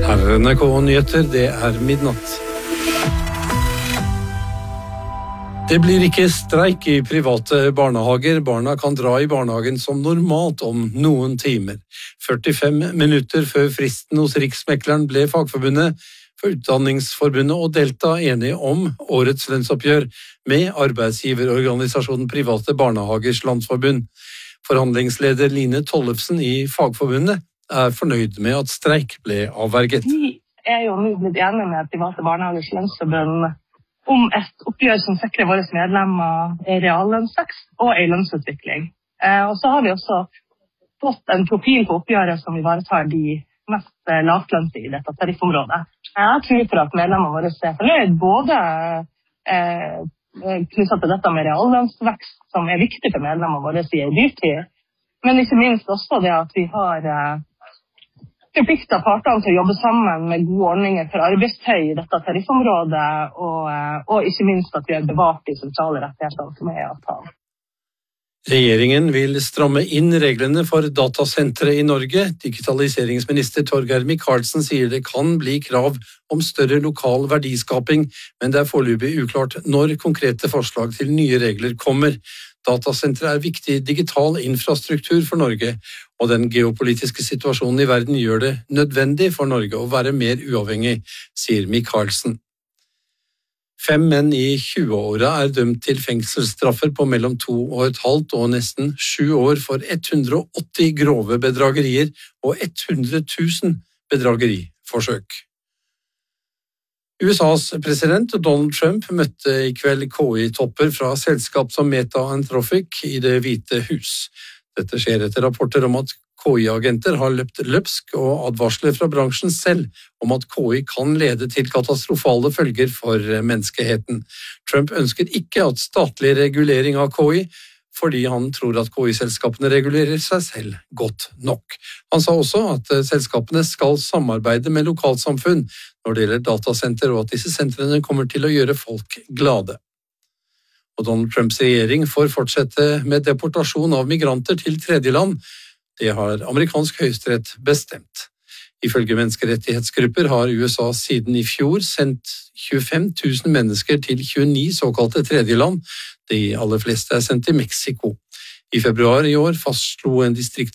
Her er NRK Nyheter, det er midnatt. Det blir ikke streik i private barnehager. Barna kan dra i barnehagen som normalt om noen timer. 45 minutter før fristen hos Riksmekleren ble Fagforbundet for Utdanningsforbundet og Delta enige om årets lønnsoppgjør med arbeidsgiverorganisasjonen Private Barnehagers Landsforbund. Forhandlingsleder Line Tollefsen i Fagforbundet er fornøyd med at streik ble avverget. Vi er jo nå blitt enige med Private Barnehagers Landsforbund om et oppgjør som sikrer våre medlemmer reallønnsvekst og en lønnsutvikling. Og så har vi også fått en profil på oppgjøret som ivaretar de mest lavtlønte i dette tariffområdet. Jeg tror for at medlemmene våre er fornøyd, både knyttet til dette med reallønnsvekst, som er viktig for medlemmene våre i en dyrtid, men ikke minst også det at vi har forpliktet partene til å jobbe sammen med gode ordninger for arbeidstøy i dette tariffområdet, og ikke minst at vi har bevart de sentrale rettighetene som er i avtalen. Regjeringen vil stramme inn reglene for datasentre i Norge. Digitaliseringsminister Torgeir Micaelsen sier det kan bli krav om større lokal verdiskaping, men det er foreløpig uklart når konkrete forslag til nye regler kommer. Datasentre er viktig digital infrastruktur for Norge, og den geopolitiske situasjonen i verden gjør det nødvendig for Norge å være mer uavhengig, sier Micaelsen. 5 menn i 20-åra er dømt til fengselsstraffer på mellom 2,5 og nesten 7 år for 180 grove bedragerier og 100 000 bedrageriforsøk. USAs president Donald Trump møtte i kveld KI-topper fra selskap som Meta og Anthropic i Det hvite hus. Dette skjer etter rapporter om at KI-agenter har løpt løpsk og advarsler fra bransjen selv om at KI kan lede til katastrofale følger for menneskeheten. Trump ønsker ikke at statlig regulering av KI, fordi han tror at KI-selskapene regulerer seg selv godt nok. Han sa også at selskapene skal samarbeide med lokalsamfunn når det gjelder datasenter, og at disse sentrene kommer til å gjøre folk glade. Og Donald Trumps regjering får fortsette med deportasjon av migranter til tredjeland. Det har amerikansk høyesterett bestemt. Ifølge menneskerettighetsgrupper har USA siden i fjor sendt 25 000 mennesker til 29 såkalte tredjeland. De aller fleste er sendt til Mexico. I februar i år fastslo en